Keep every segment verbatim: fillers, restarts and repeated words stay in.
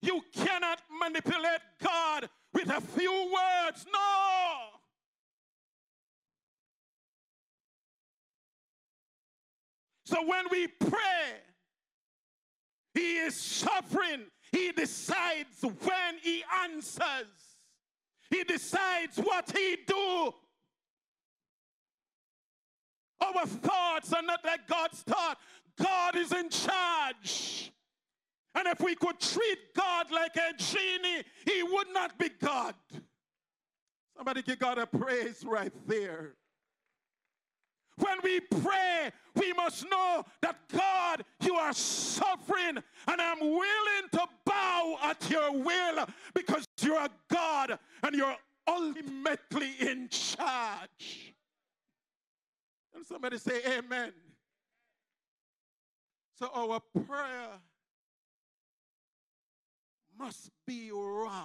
You cannot manipulate God with a few words. No. So when we pray, he is sovereign. He decides when he answers. He decides what he do. Our thoughts are not like God's thought. God is in charge. And if we could treat God like a genie, he would not be God. Somebody give God a praise right there. When we pray, we must know that God, you are sovereign, and I'm willing to bow at your will because you're a God and you're ultimately in charge. And somebody say amen. So our prayer must be wrapped.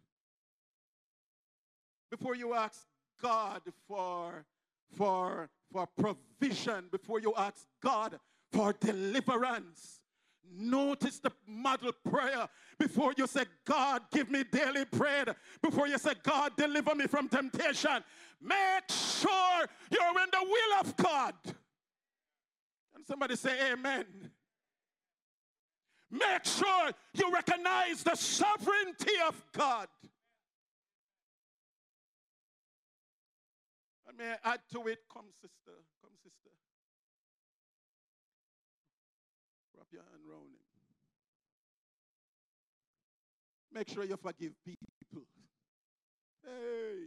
Before you ask God for, for, for provision, before you ask God for deliverance, notice the model prayer. Before you say, God, give me daily bread, before you say, God, deliver me from temptation, make sure you're in the will of God. And somebody say amen. Make sure you recognize the sovereignty of God. And may I add to it, come sister, come sister. Wrap your hand around him. Make sure you forgive people. Hey,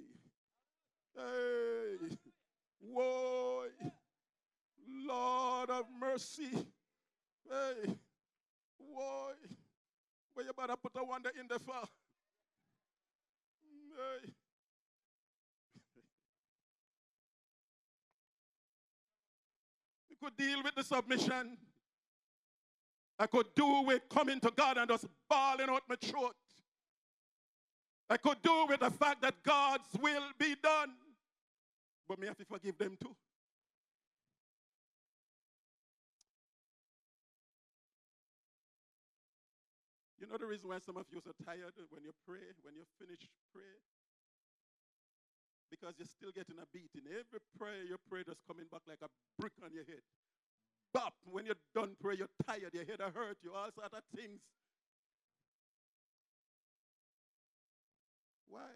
hey, whoa, Lord of mercy. Hey, whoa, where you better put a wonder in the fire. Hey. You could deal with the submission. I could do with coming to God and just bawling out my throat. I could do with the fact that God's will be done. But me have to forgive them too. You know the reason why some of you are so tired when you pray, when you finish pray? Because you're still getting a beating. Every prayer you pray just coming back like a brick on your head. Bop, when you're done praying, you're tired, your head hurt you, all sorts of things. Why?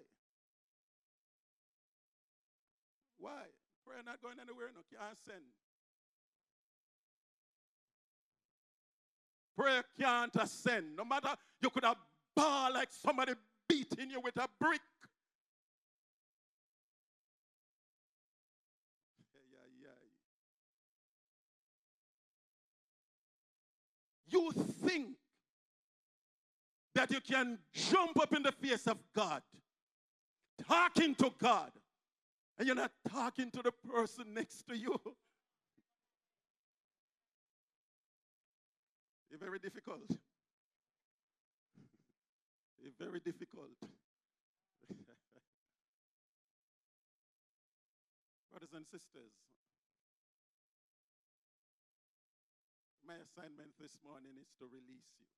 Why? Prayer not going anywhere, no, can't send. Prayer can't ascend. No matter, you could have ball like somebody beating you with a brick. You think that you can jump up in the face of God, talking to God, and you're not talking to the person next to you. It's very difficult. It's very difficult. Brothers and sisters, my assignment this morning is to release you.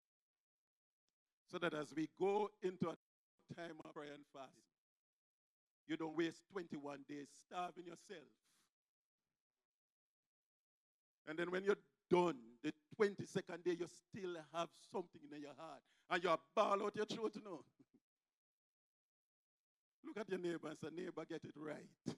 So that as we go into a time of prayer and fast, you don't waste twenty-one days starving yourself. And then when you're done, the twenty-second day, you still have something in your heart. And you bawl out your throat, you know. Look at your neighbor and say, neighbor, get it right.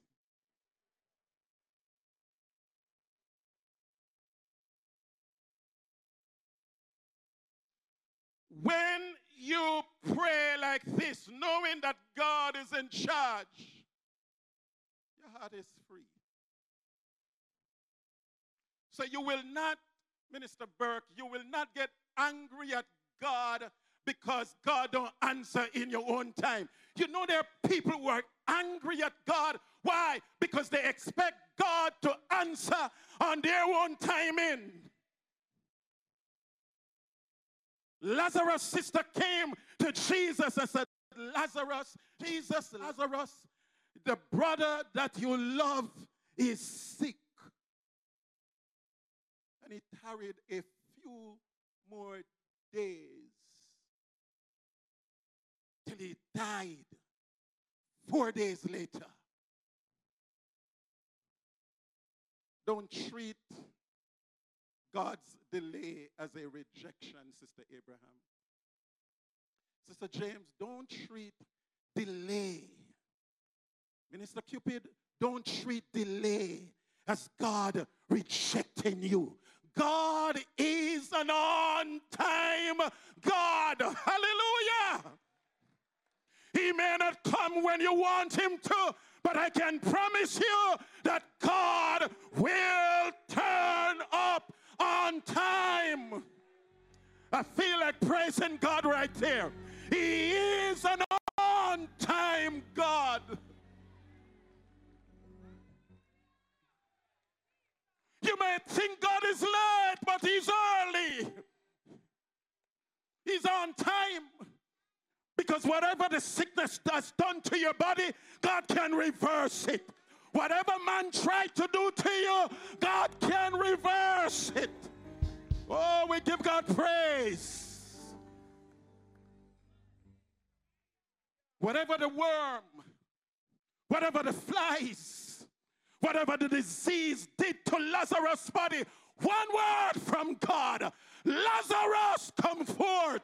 When you pray like this, knowing that God is in charge, your heart is free. So you will not, Minister Burke, you will not get angry at God because God don't answer in your own time. You know there are people who are angry at God. Why? Because they expect God to answer on their own timing. Lazarus' sister came to Jesus and said, Lazarus, Jesus, Lazarus, the brother that you love is sick. And he tarried a few more days. died four days later. Don't treat God's delay as a rejection, Sister Abraham. Sister James, don't treat delay. Minister Cupid, don't treat delay as God rejecting you. God is an on-time God. Hallelujah. He may not come when you want him to, but I can promise you that God will turn up on time. I feel like praising God right there. He is an on-time God. You may think God is late, but he's early. He's on time. Because whatever the sickness has done to your body, God can reverse it. Whatever man tried to do to you, God can reverse it. Oh, we give God praise. Whatever the worm, whatever the flies, whatever the disease did to Lazarus' body, one word from God, Lazarus, come forth.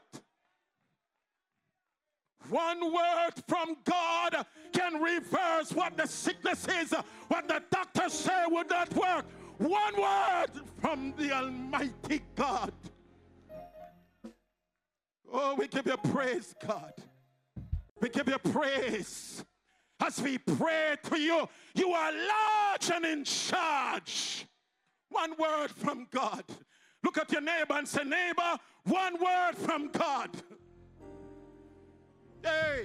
One word from God can reverse what the sickness is, what the doctors say would not work. One word from the Almighty God. Oh, we give you praise, God. We give you praise. As we pray to you, you are large and in charge. One word from God. Look at your neighbor and say, neighbor, one word from God. Hey,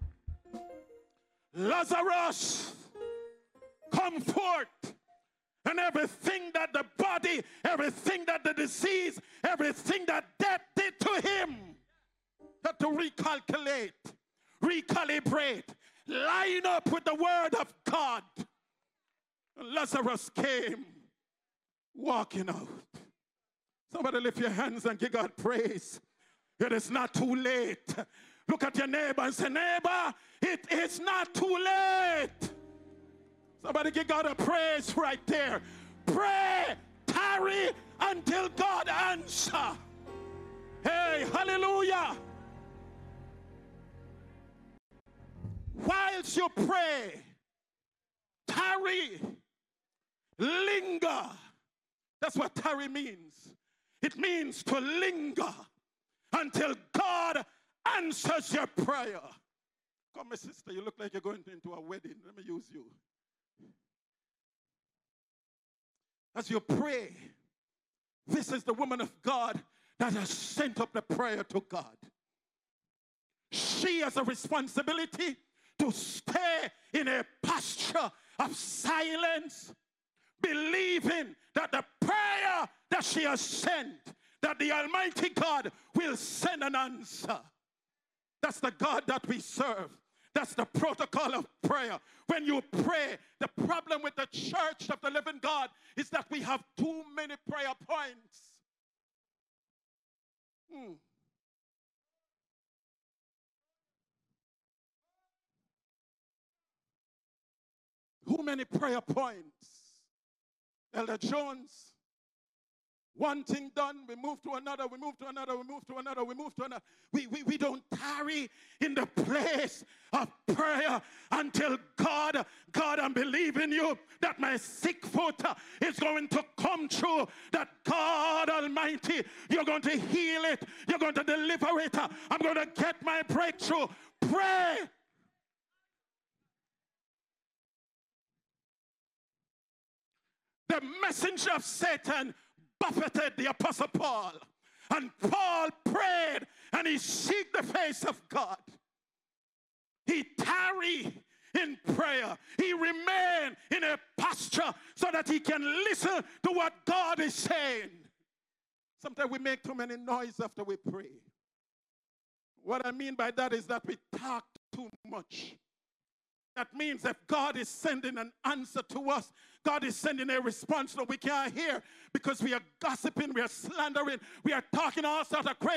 Lazarus, come forth. And everything that the body, everything that the disease, everything that death did to him, had to recalculate, recalibrate, line up with the word of God. And Lazarus came walking out. Somebody lift your hands and give God praise. It is not too late. Look at your neighbor and say, neighbor, it is not too late. Somebody give God a praise right there. Pray, tarry until God answers. Hey, hallelujah. Whilst you pray, tarry, linger. That's what tarry means. It means to linger until God answers your prayer. Come, my sister, you look like you're going into a wedding. Let me use you. As you pray, this is the woman of God that has sent up the prayer to God. She has a responsibility to stay in a posture of silence, believing that the prayer that she has sent, that the Almighty God will send an answer. That's the God that we serve. That's the protocol of prayer. When you pray, the problem with the church of the living God is that we have too many prayer points. Hmm. Too many prayer points. Elder Jones, one thing done, we move to another, we move to another, we move to another, we move to another. We, we, we don't tarry in the place of prayer until God, God, I'm believing you that my sick foot is going to come true, that God Almighty, you're going to heal it, you're going to deliver it, I'm going to get my breakthrough. Pray. The messenger of Satan buffeted the Apostle Paul. And Paul prayed and he seeked the face of God. He tarried in prayer. He remained in a posture so that he can listen to what God is saying. Sometimes we make too many noise after we pray. What I mean by that is that we talk too much. That means if God is sending an answer to us, God is sending a response that we can't hear because we are gossiping, we are slandering, we are talking all sorts of crazy.